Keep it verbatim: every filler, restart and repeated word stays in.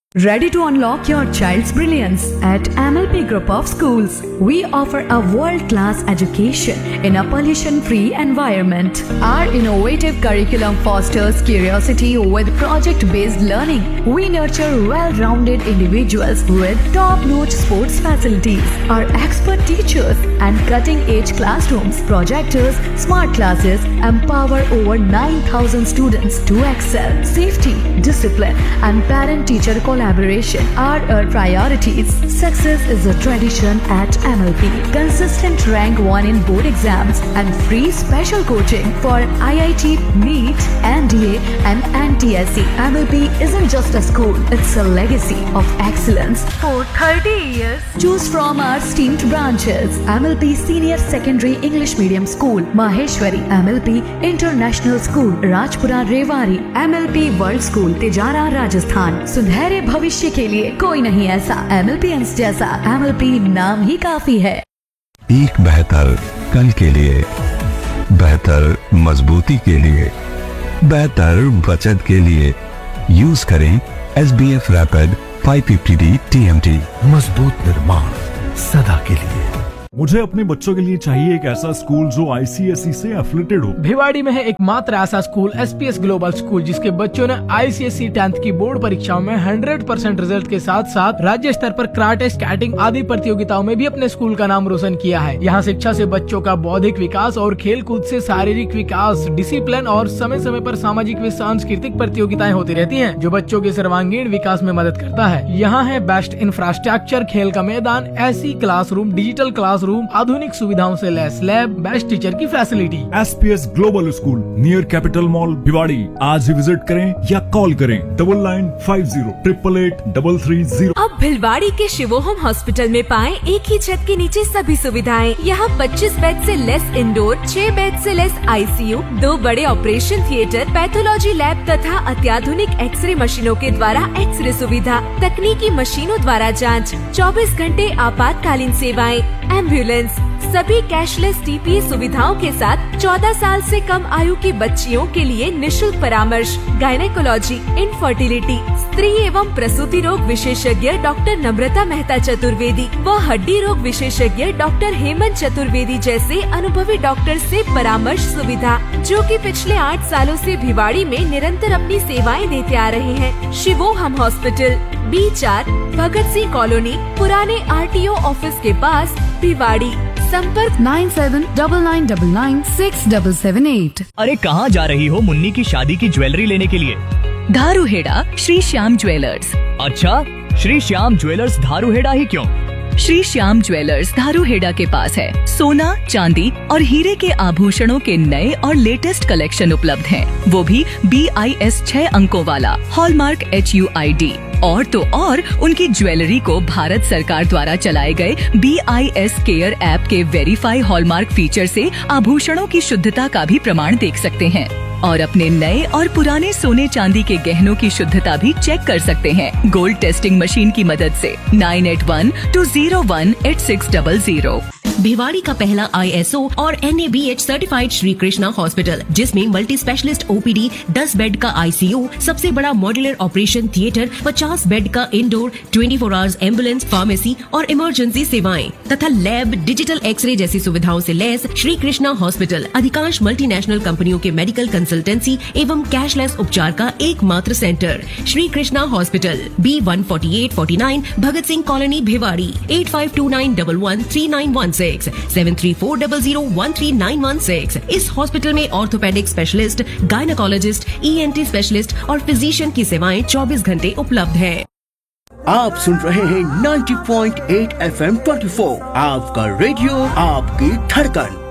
Ready to unlock your child's brilliance at M L P Group of Schools. We offer a world-class education in a pollution-free environment. Our innovative curriculum fosters curiosity with project-based learning. We nurture well-rounded individuals with top-notch sports facilities. Our expert teachers and cutting-edge classrooms, projectors, smart classes empower over nine thousand students to excel. Safety, discipline, and parent-teacher collaboration are our priorities. Success is a tradition at M L P. Consistent rank one in board exams and free special coaching for I I T, NEET, N D A and N T S C. M L P isn't just a school, it's a legacy of excellence for thirty years. Choose from our esteemed branches. M L P Senior Secondary English Medium School, Maheshwari. M L P International School, Rajpura Rewari. M L P World School, Tijara, Rajasthan. सुनहरे भविष्य के लिए कोई नहीं ऐसा M L P जैसा। M L P नाम ही काफी है। एक बेहतर कल के लिए, बेहतर मजबूती के लिए, बेहतर बचत के लिए यूज करें S B F rapid five fifty D T M T. मजबूत निर्माण सदा के लिए। मुझे अपने बच्चों के लिए चाहिए एक ऐसा स्कूल जो आई सी एस ई से एफिलिएटेड हो। भिवाड़ी में है एकमात्र ऐसा school S P S global school जिसके बच्चों ने आई सी एस ई टेंथ की बोर्ड परीक्षाओं में हंड्रेड परसेंट रिजल्ट के साथ साथ राज्य स्तर पर कराटे, स्केटिंग आदि प्रतियोगिताओं में भी अपने स्कूल का नाम रोशन किया है। यहाँ शिक्षा से बच्चों का बौद्धिक विकास और खेल कूद से शारीरिक विकास, डिसिप्लिन और समय समय पर सामाजिक व सांस्कृतिक प्रतियोगिताएं होती रहती है जो बच्चों के सर्वांगीण विकास में मदद करता है। यहाँ है बेस्ट इंफ्रास्ट्रक्चर, खेल का मैदान, ऐसी क्लासरूम, डिजिटल क्लासरूम, आधुनिक सुविधाओं से लैस लैब, बेस्ट टीचर की facility. S P S global school near capital mall Bhiwadi. आज ही विजिट करें या कॉल करें double nine five zero triple eight double three zero. अब भिवाड़ी के शिवोहम हॉस्पिटल में पाएं एक ही छत के नीचे सभी सुविधाएं। यहाँ पच्चीस बेड से लेस इंडोर, छह बेड से लेस आई सी यू, दो बड़े ऑपरेशन थिएटर, पैथोलॉजी लैब तथा अत्याधुनिक एक्सरे मशीनों के द्वारा एक्सरे सुविधा, तकनीकी मशीनों द्वारा जाँच, चौबीस घंटे आपातकालीन सेवाएं, एम्बुलेंस, सभी कैशलेस टी पी ए सुविधाओं के साथ चौदह साल से कम आयु की बच्चियों के लिए निशुल्क परामर्श, गायनेकोलॉजी, इनफर्टिलिटी, स्त्री एवं प्रसूति रोग विशेषज्ञ डॉक्टर नम्रता मेहता चतुर्वेदी व हड्डी रोग विशेषज्ञ डॉक्टर हेमंत चतुर्वेदी जैसे अनुभवी डॉक्टर से परामर्श सुविधा, जो कि पिछले आठ सालों से भिवाड़ी में निरंतर अपनी सेवाएं देते आ रहे हैं। शिवोहम हॉस्पिटल, बी चार, भगत सिंह कॉलोनी, पुराने आर टी ओ ऑफिस के पास, भिवाड़ी। संपर्क nine seven double nine double nine six double seven eight. अरे कहाँ जा रही हो मुन्नी की शादी की ज्वेलरी लेने के लिए? धारूहेड़ा श्री श्याम ज्वेलर्स। अच्छा, श्री श्याम ज्वेलर्स धारूहेड़ा ही क्यों? श्री श्याम ज्वेलर्स धारूहेड़ा के पास है सोना, चांदी और हीरे के आभूषणों के नए और लेटेस्ट कलेक्शन उपलब्ध हैं। वो भी बी आई एस छह अंकों वाला, hallmark H U I D. और तो और उनकी ज्वेलरी को भारत सरकार द्वारा चलाए गए B I S care app के वेरीफाई हॉलमार्क फीचर से आभूषणों की शुद्धता का भी प्रमाण देख सकते हैं और अपने नए और पुराने सोने चांदी के गहनों की शुद्धता भी चेक कर सकते हैं गोल्ड टेस्टिंग मशीन की मदद से। Nine eight one two zero one eight six double zero. Bhiwadi का पहला आई एस ओ और N A B H certified Shri Krishna hospital, जिसमें multi specialist O P D, दस बेड का आई सी यू, सबसे बड़ा मॉड्यूलर ऑपरेशन थिएटर, पचास बेड का indoor, twenty four hours ambulance, pharmacy और इमरजेंसी सेवाएं तथा लैब, डिजिटल एक्सरे जैसी सुविधाओं से लैस श्री कृष्णा हॉस्पिटल अधिकांश मल्टीनेशनल कंपनियों के मेडिकल कंसल्टेंसी एवं कैशलेस उपचार का एकमात्र centre. Shri Krishna hospital, B one forty eight forty nine, Bhagat Singh colony, Bhiwadi. Eight five to nine double one three nine one six, seven three four double zero one three nine one six. इस hospital में orthopaedic specialist, gynaecologist, E N T specialist और physician की सेवाएं चौबीस घंटे उपलब्ध है। आप सुन रहे हैं ninety point eight F M twenty four, आपका रेडियो, आपकी धड़कन।